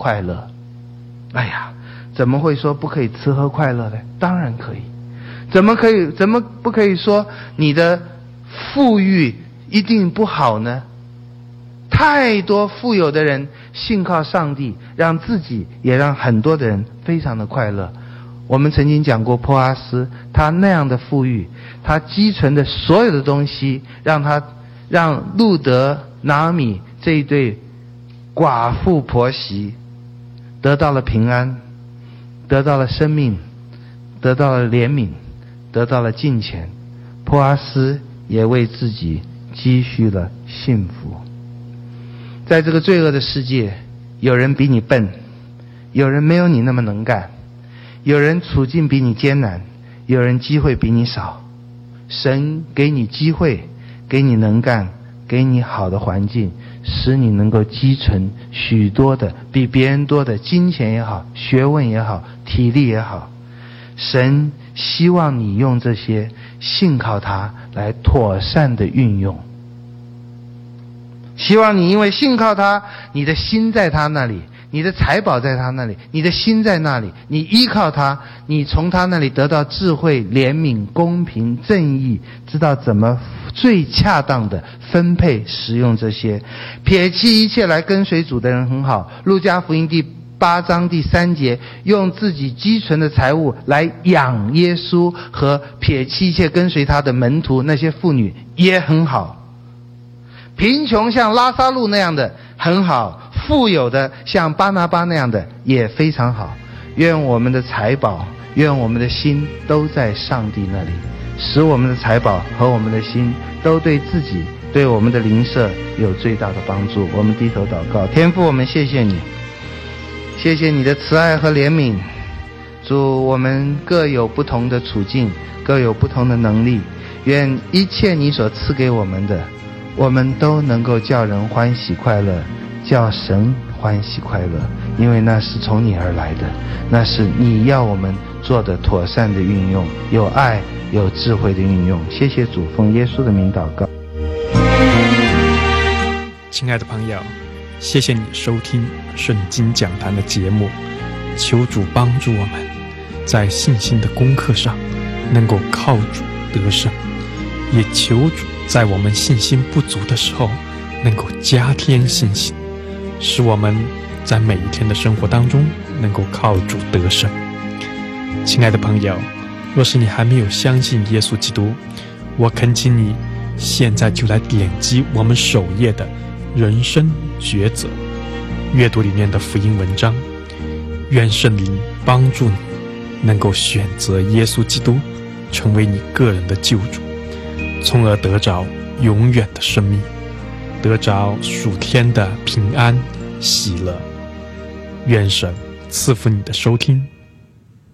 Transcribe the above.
快乐。哎呀，怎么会说不可以吃喝快乐呢？当然可以。怎么不可以说你的富裕一定不好呢？太多富有的人信靠上帝，让自己也让很多的人非常的快乐。我们曾经讲过波阿斯，他那样的富裕，他积存的所有的东西，让路德、拿俄米这一对寡妇婆媳得到了平安，得到了生命，得到了怜悯，得到了金钱。波阿斯也为自己积蓄了幸福。在这个罪恶的世界，有人比你笨，有人没有你那么能干，有人处境比你艰难，有人机会比你少。神给你机会，给你能干，给你好的环境，使你能够积存许多的比别人多的金钱也好，学问也好，体力也好。神希望你用这些信靠他来妥善的运用，希望你因为信靠他，你的心在他那里，你的财宝在他那里，你的心在那里，你依靠他，你从他那里得到智慧、怜悯、公平、正义，知道怎么最恰当的分配使用这些。撇弃一切来跟随主的人很好。路加福音第8章第3节，用自己积存的财物来养耶稣和撇弃一切跟随他的门徒，那些妇女也很好。贫穷像拉撒路那样的很好，富有的像巴拿巴那样的也非常好。愿我们的财宝，愿我们的心都在上帝那里，使我们的财宝和我们的心都对自己，对我们的邻舍有最大的帮助。我们低头祷告。天父，我们谢谢你，谢谢你的慈爱和怜悯。主，我们各有不同的处境，各有不同的能力，愿一切你所赐给我们的，我们都能够叫人欢喜快乐，叫神欢喜快乐，因为那是从你而来的，那是你要我们做的妥善的运用，有爱有智慧的运用。谢谢主，奉耶稣的名祷告。 亲爱的朋友，谢谢你收听圣经讲坛的节目，求主帮助我们在信心的功课上能够靠主得胜，也求主在我们信心不足的时候能够加添信心，使我们在每一天的生活当中能够靠主得胜。亲爱的朋友，若是你还没有相信耶稣基督，我恳请你现在就来点击我们首页的人生抉择，阅读里面的福音文章。愿圣灵帮助你能够选择耶稣基督成为你个人的救主，从而得着永远的生命，得着属天的平安喜乐。愿神赐福你的收听。